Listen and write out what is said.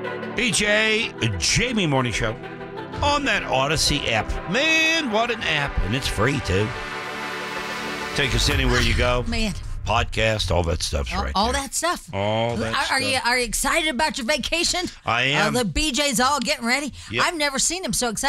BJ, Jamie Morning Show on that Odyssey app. Man, what an app. And it's free, too. Take us anywhere you go. Man. Podcast, all that stuff's right All there. that stuff. All that stuff. Are you excited about your vacation? I am. The BJ's all getting ready. Yep. I've never seen him so excited.